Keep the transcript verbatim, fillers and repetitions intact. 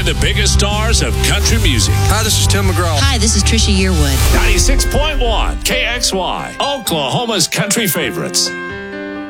in the biggest stars of country music. Hi, this is Tim McGraw. Hi, this is Trisha Yearwood. ninety-six point one K X Y, Oklahoma's country favorites.